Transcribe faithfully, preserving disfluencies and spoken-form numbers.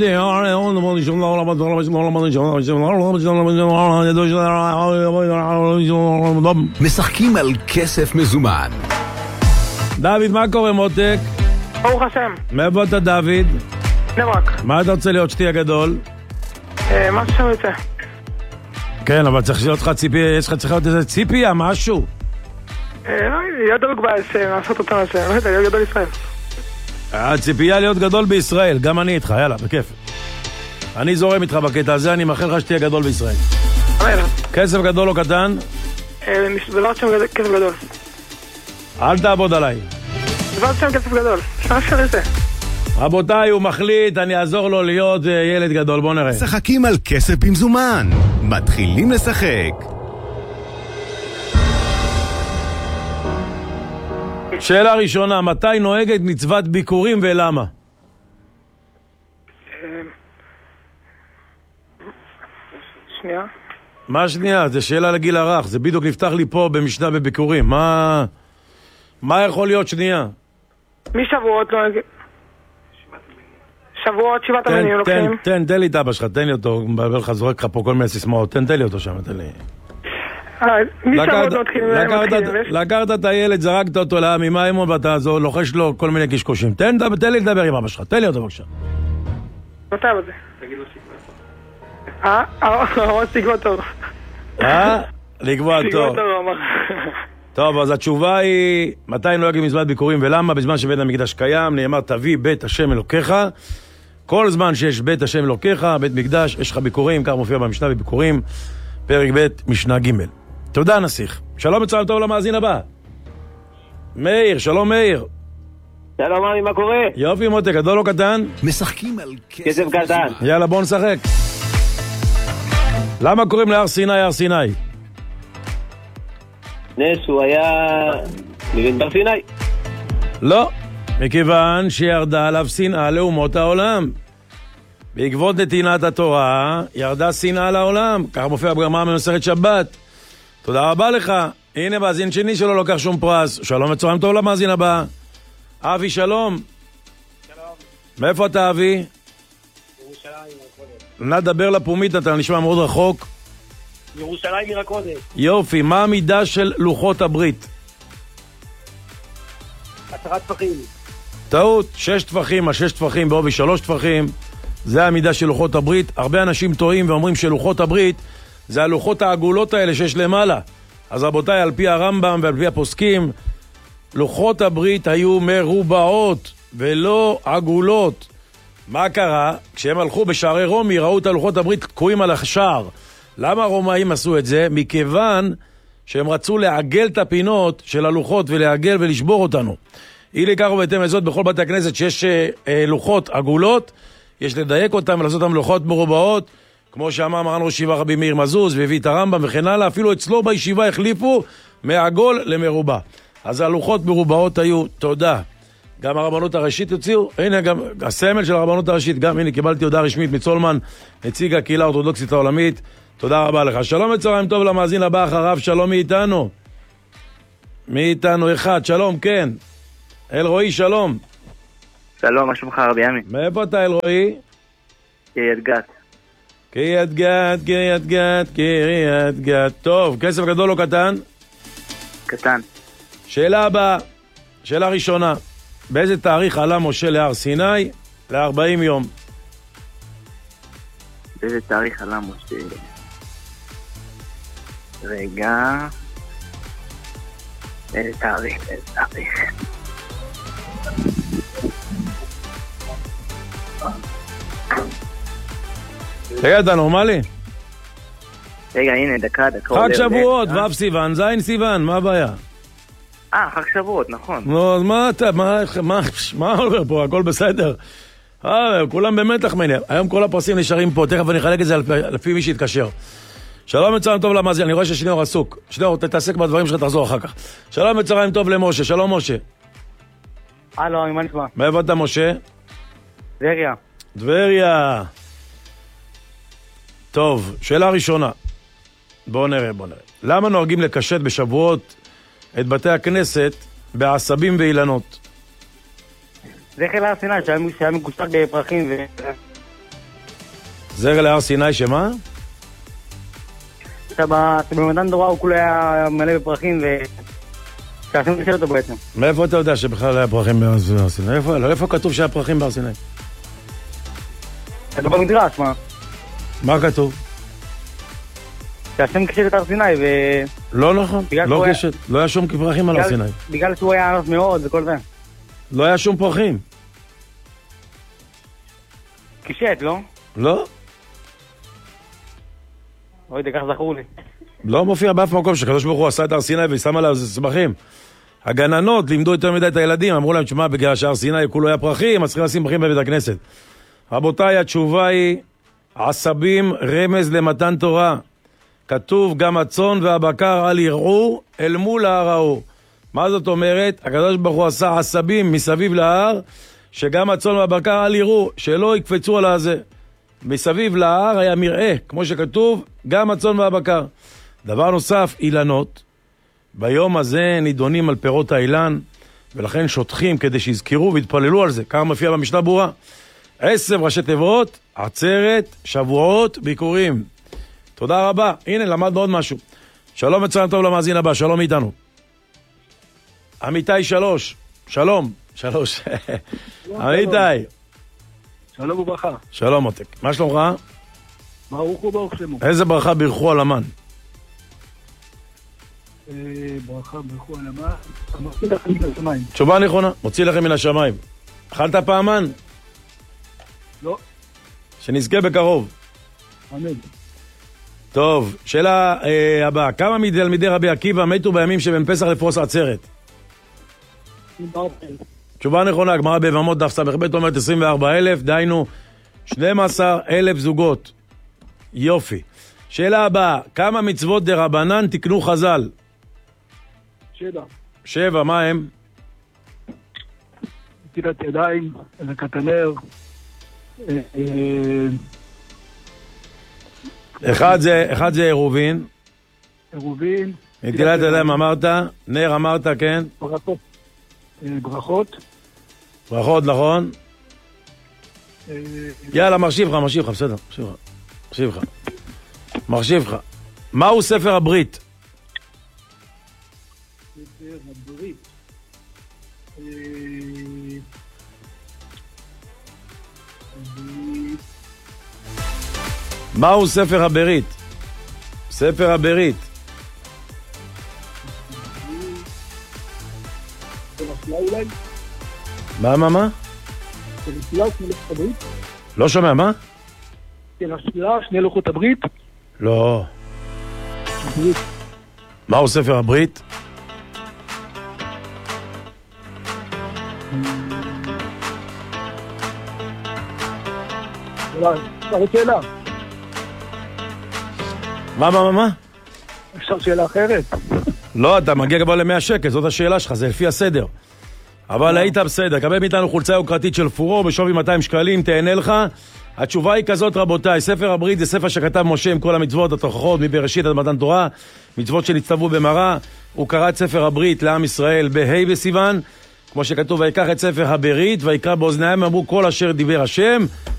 משחקים על כסף מזומן. דוד, מה קורה מותק? ברוך השם. מאיפה אתה דוד? נברק. מה אתה רוצה להיות שתי הגדול? מה ששם יוצא. כן, אבל צריך להיות לך ציפייה, יש לך צריך להיות איזה ציפייה, משהו. להיות דרוק בעשם, לעשות אותם השם, לא יודע, להיות גדול ישראל. הציפייה להיות גדול בישראל, גם אני איתך, יאללה, בכיף. אני זורם איתך בקטע הזה, אני מאחל לך שתהיה גדול בישראל. אמן. כסף גדול או קטן? בעזרת שם כסף גדול. אל תעבוד עליי. בעזרת שם כסף גדול, מה אפשר לזה? רבותיי, הוא מחליט, אני אעזור לו להיות ילד גדול, בוא נראה. משחקים על כסף במזומן. מתחילים לשחק. שאלה ראשונה, מתי נוהגת מצוות ביקורים ולמה? שנייה. מה שנייה? זה שאלה לגיל הרך, זה בדיוק נפתח לי פה במשנה בביקורים. מה מה יכול להיות שנייה? מי שבועות נוהג? שבועות, שבעת המינים לוקחים? תן, תן לי את אבא שלך, תן לי אותו, מבלבל לך, זורק לך פה כל מיני סיסמאות, תן, תן לי אותו שם, תן לי. מי שבועות נותחים? לקחת את הילד, זרקת אותו לעם, עם האמון ואתה לוחש לו כל מיני קשקושים. תן לי לדבר עם אבא שלך, תן לי אותו בבקשה. מתי בזה? תגיד לו שיקבע. אה? הראש תקבע טוב. אה? לקבוע טוב. תקבע טוב, אמר. טוב, אז התשובה היא, מתי נוהגת מצוות ביקורים ולמה? בזמן שבית המקדש קיים, נאמר תביא בית השם אלוקיך. כל זמן שיש בית השם אלוקיך, בית מקדש, יש לך ביקורים, כך מופיע במשנה בביקורים, פרק ב' משנה ג'. תודה נסיך. שלום וצהריים טוב למאזין הבא. מאיר, שלום מאיר. שלום אמי, מה קורה? יופי מותק, גדול או קטן? משחקים על כסף, כסף קטן. יאללה בוא נשחק. למה קוראים להר סיני הר סיני? נס הוא היה מבין בר סיני. לא, מכיוון שירדה עליו שנאה לאומות העולם. בעקבות נתינת התורה ירדה שנאה לעולם, כך מופיע בגמרא במסכת שבת. תודה רבה לך. הנה מאזין שני שלא לוקח שום פרס. שלום וצהריים טוב למאזין הבא. אבי שלום. שלום. מאיפה אתה אבי? ירושלים מרקודת. נא דבר לפומית, אתה נשמע מאוד רחוק. ירושלים מרקודת. יופי, מה המידה של לוחות הברית? עשרה טפחים. טעות, שש טפחים, השש טפחים בעובי שלוש טפחים. זה המידה של לוחות הברית. הרבה אנשים טועים ואומרים שלוחות הברית זה הלוחות העגולות האלה שיש למעלה. אז רבותיי, על פי הרמב"ם ועל פי הפוסקים, לוחות הברית היו מרובעות ולא עגולות. מה קרה? כשהם הלכו בשערי רומי, ראו את הלוחות הברית תקועים על השער. למה הרומאים עשו את זה? מכיוון שהם רצו לעגל את הפינות של הלוחות ולעגל ולשבור אותנו. אי לכך ובהתאם לזאת, בכל בתי הכנסת שיש אה, לוחות עגולות, יש לדייק אותם ולעשות אותם לוחות מרובעות, כמו שאמר מרן ראש ישיבה רבי מאיר מזוז והביא את הרמב"ם וכן הלאה. אפילו אצלו בישיבה החליפו מעגול למרובע. אז הלוחות מרובעות היו. תודה. גם הרבנות הראשית הוציאו, הנה גם הסמל של הרבנות הראשית, גם הנה קיבלתי הודעה רשמית מצולמן, נציג הקהילה האורתודוקסית העולמית. תודה רבה לך. שלום וצהריים טוב למאזין הבא אחריו. שלום, מי איתנו? מי איתנו? אחד, שלום, כן. אלרועי, שלום. שלום, מה שלומך רבי עמי? מאיפה אתה אלרועי? קריית גת. קריית גת, קריית גת, קריית גת. טוב, כסף גדול או קטן? קטן. שאלה הבאה, שאלה ראשונה. באיזה תאריך עלה משה להר סיני? ל-ארבעים יום. באיזה תאריך עלה משה? רגע. איזה תאריך, איזה תאריך. רגע, אתה נורמלי? רגע, הנה, דקה, דקה. חג שבועות, ו' סיוון, זין סיוון, מה הבעיה? אה, חג שבועות, נכון. נו, אז מה אתה, מה, מה, מה עובר פה, הכל בסדר. אה, כולם במתח מני. היום כל הפרסים נשארים פה, תכף אני אחלק את זה לפי מי שיתקשר. שלום וצהריים טוב למאזין, אני רואה ששניאור עסוק. שניאור, תתעסק בדברים שלך, תחזור אחר כך. שלום וצהריים טוב למשה, שלום משה. הלו, מה נשמע? מאיפה אתה משה? טבריה. טבריה. טוב, שאלה ראשונה. בואו נראה, בואו נראה. למה נוהגים לקשט בשבועות את בתי הכנסת בעשבים ואילנות? זה חיל הר סיני שהיה מקושט בפרחים ו... זרע להר סיני שמה? אתה במתן תורה הוא כולו היה מלא בפרחים ו... שעשינו לשאול אותו בעצם. מאיפה אתה יודע שבכלל היה פרחים בהר סיני? איפה, לא, איפה כתוב שהיה פרחים בהר סיני? אתה במדרש, מה? מה כתוב? שהשם קשר את הר סיני ו... לא נכון, לא היה... קשר, לא היה שום פרחים על הר סיני. בגלל שהוא היה ענף מאוד וכל זה. לא היה שום פרחים. קישט, לא? לא. לא יודע, כך זכור לי. לא מופיע באף מקום שקדוש ברוך הוא עשה את הר סיני ושם עליו צמחים. הגננות לימדו יותר מדי את הילדים, אמרו להם, תשמע, בגלל שהר סיני כולו היה פרחים, אז צריכים לשים פרחים בבית הכנסת. רבותיי, התשובה היא עשבים רמז למתן תורה. כתוב גם הצאן והבקר אל יראו אל מול ההר ההוא. מה זאת אומרת? הקדוש ברוך הוא עשה עשבים מסביב להר, שגם הצאן והבקר אל יראו, שלא יקפצו על הזה. מסביב להר היה מראה, כמו שכתוב, גם הצאן והבקר. דבר נוסף, אילנות. ביום הזה נידונים על פירות האילן, ולכן שוטחים כדי שיזכרו והתפללו על זה. כמה מופיע במשנה ברורה? עשר ראשי תיבות, עצרת, שבועות, ביקורים. תודה רבה. הנה, למדנו עוד משהו. שלום וצהריים טוב למאזין הבא, שלום איתנו. עמיתי שלוש, שלום, שלוש. עמיתי. שלום וברכה. שלום מותק. מה שלומך? ברוך הוא ברוך שמו. איזה ברכה בירכו על המן? ברכה בירכו על המן. מוציא לכם מן השמיים. תשובה נכונה, מוציא לכם מן השמיים. אכלת פעמן? לא. שנזכה בקרוב. אמן. טוב, שאלה אה, הבאה. כמה מתלמידי רבי עקיבא מתו בימים שבין פסח לפרוס עצרת? תשובה נכונה, גמרא ביבמות דף ס"ב אומרת עשרים וארבעה אלף, דהיינו שנים עשר אלף זוגות. יופי. שאלה הבאה, כמה מצוות דרבנן תקנו חז"ל? שבע. שבע, מה הם? נטילת ידיים, הדלקת הנר. אחד זה, אחד זה עירובין. עירובין. נטילת ידיים אמרת, נר אמרת, כן? ברכות. ברכות. ברכות, נכון? יאללה, מרשיב לך, מרשיב לך, בסדר, מרשיב לך. מרשיב לך. מרשיב לך. מהו ספר הברית? ספר הברית. מהו ספר הברית? ספר הברית. מה, מה, מה? לא שומע, מה? שני לוחות הברית. לא. מהו ספר הברית? שאלה. מה, מה, מה, מה? אפשר שאלה אחרת? לא, אתה מגיע כבר למאה שקל, זאת השאלה שלך, זה לפי הסדר. אבל היית בסדר, קבל מאיתנו חולצה יוקרתית של פורו בשווי מאתיים שקלים, תהנה לך. התשובה היא כזאת רבותיי, ספר הברית זה ספר שכתב משה עם כל המצוות, התוכחות, מבראשית עד מתן תורה, מצוות שנצטוו במראה. הוא קרא את ספר הברית לעם ישראל בה' בסיוון, כמו שכתוב, ויקח את ספר הברית, ויקרא באוזניהם, אמרו כל אשר דיבר השם,